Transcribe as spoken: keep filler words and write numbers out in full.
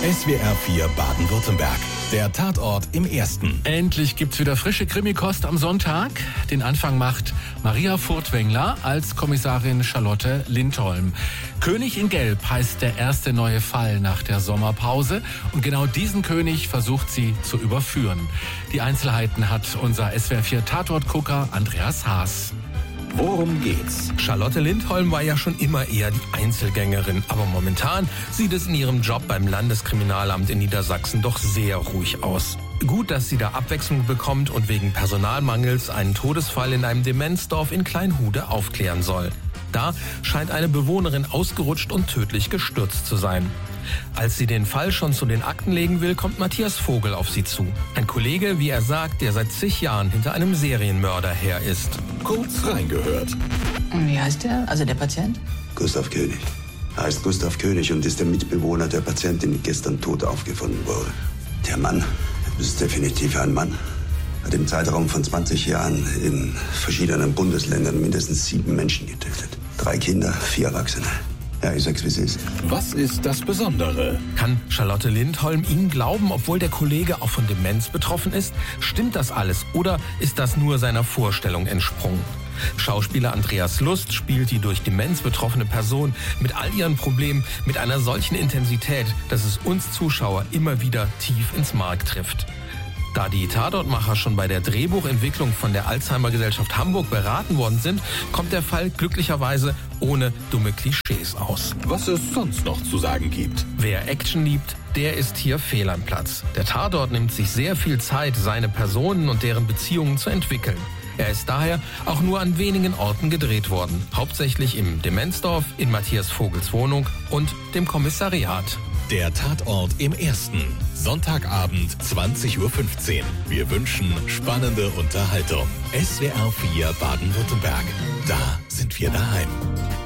S W R vier Baden-Württemberg. Der Tatort im Ersten. Endlich gibt's wieder frische Krimikost am Sonntag. Den Anfang macht Maria Furtwängler als Kommissarin Charlotte Lindholm. König in Gelb heißt der erste neue Fall nach der Sommerpause. Und genau diesen König versucht sie zu überführen. Die Einzelheiten hat unser S W R vier Tatortgucker Andreas Haas. Worum geht's? Charlotte Lindholm war ja schon immer eher die Einzelgängerin, aber momentan sieht es in ihrem Job beim Landeskriminalamt in Niedersachsen doch sehr ruhig aus. Gut, dass sie da Abwechslung bekommt und wegen Personalmangels einen Todesfall in einem Demenzdorf in Kleinhude aufklären soll. Da scheint eine Bewohnerin ausgerutscht und tödlich gestürzt zu sein. Als sie den Fall schon zu den Akten legen will, kommt Matthias Vogel auf sie zu. Ein Kollege, wie er sagt, der seit zig Jahren hinter einem Serienmörder her ist. Kurz reingehört. Wie heißt der? Also der Patient? Gustav König. Er heißt Gustav König und ist der Mitbewohner der Patientin, die gestern tot aufgefunden wurde. Der Mann, das ist definitiv ein Mann, hat im Zeitraum von zwanzig Jahren in verschiedenen Bundesländern mindestens sieben Menschen getötet. Drei Kinder, vier Erwachsene. Ja, ich sag's, wie es ist. Was ist das Besondere? Kann Charlotte Lindholm ihm glauben, obwohl der Kollege auch von Demenz betroffen ist? Stimmt das alles oder ist das nur seiner Vorstellung entsprungen? Schauspieler Andreas Lust spielt die durch Demenz betroffene Person mit all ihren Problemen mit einer solchen Intensität, dass es uns Zuschauer immer wieder tief ins Mark trifft. Da die Tatortmacher schon bei der Drehbuchentwicklung von der Alzheimer-Gesellschaft Hamburg beraten worden sind, kommt der Fall glücklicherweise ohne dumme Klischees aus. Was es sonst noch zu sagen gibt. Wer Action liebt, der ist hier fehl am Platz. Der Tatort nimmt sich sehr viel Zeit, seine Personen und deren Beziehungen zu entwickeln. Er ist daher auch nur an wenigen Orten gedreht worden. Hauptsächlich im Demenzdorf, in Matthias Vogels Wohnung und dem Kommissariat. Der Tatort im Ersten. Sonntagabend, zwanzig Uhr fünfzehn. Wir wünschen spannende Unterhaltung. S W R vier Baden-Württemberg. Da sind wir daheim.